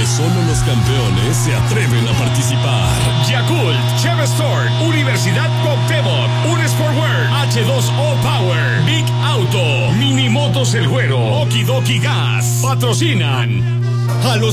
donde solo los campeones se atreven a participar. Yakult, Chevestor, Universidad Cuauhtémoc, Unesport H2O Power, Big Auto, Minimotos El Güero, Okidoki Gas, patrocinan a los